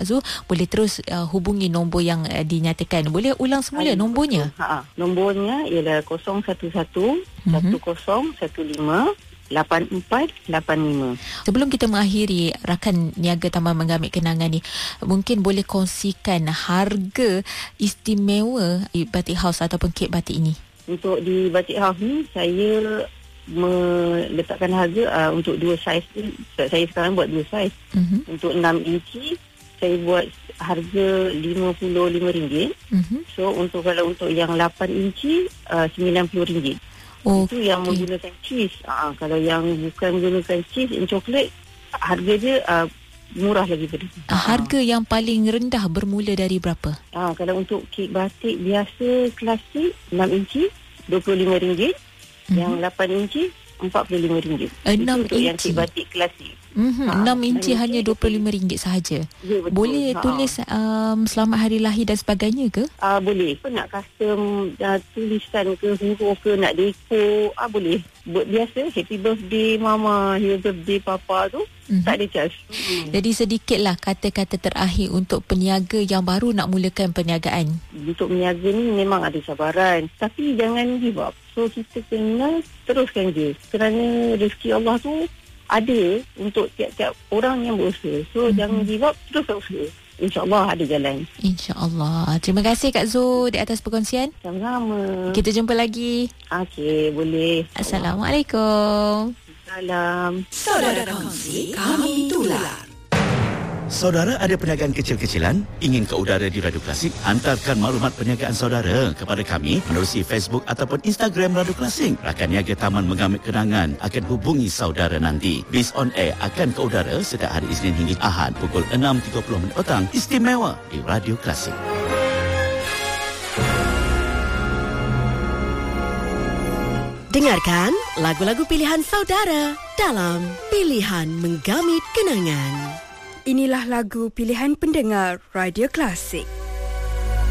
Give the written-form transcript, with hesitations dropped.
Zul, boleh terus hubungi nombor yang dinyatakan. Boleh ulang semula nombornya? Nombornya ialah 011-1015-8485. Sebelum kita mengakhiri, rakan niaga Taman Mengamit Kenangan ni, mungkin boleh kongsikan harga istimewa di batik house ataupun kek batik ini. Untuk di batik house ni, saya meletakkan harga untuk dua saiz. Saya sekarang buat dua saiz. Untuk 6 inci saya buat harga RM55. So kalau untuk yang 8 inci RM90. Itu yang menggunakan cheese. Kalau yang bukan menggunakan cheese and coklat, harga dia murah lagi pada harga yang paling rendah bermula dari berapa? Kalau untuk kek batik biasa klasik 6 inci RM25. Yang 8 inci RM45. 6 untuk inci yang kek batik klasik. 6 inci hanya RM25 sahaja. Ya, betul. Boleh tulis selamat hari lahir dan sebagainya ke? Boleh. Apa nak custom tulisan ke, huruf ke, nak dekor, boleh. Buat biasa happy birthday mama, happy birthday papa tu, tak ada charge. Jadi sedikitlah kata-kata terakhir untuk peniaga yang baru nak mulakan perniagaan. Untuk meniaga ni memang ada cabaran, tapi jangan give up. So kita kena teruskan je, kerana rezeki Allah tu ada untuk tiap-tiap orang yang berusaha. So jangan give up, teruskan usaha. InsyaAllah ada jalan. InsyaAllah. Terima kasih Kak Zul di atas perkongsian. Sama-sama. Kita jumpa lagi. Okey, boleh. Assalamualaikum. Salam. Saudara Kongsi, kami tular. Saudara ada perniagaan kecil-kecilan? Ingin ke udara di Radio Klasik? Hantarkan maklumat perniagaan saudara kepada kami menerusi Facebook ataupun Instagram Radio Klasik. Rakan niaga Taman Mengamit Kenangan akan hubungi saudara nanti. Bis on air akan ke udara setiap hari Isnin hingga Ahad pukul 6.30 petang. Istimewa di Radio Klasik. Dengarkan lagu-lagu pilihan saudara dalam Pilihan Menggamit Kenangan. Inilah lagu pilihan pendengar Radio Klasik.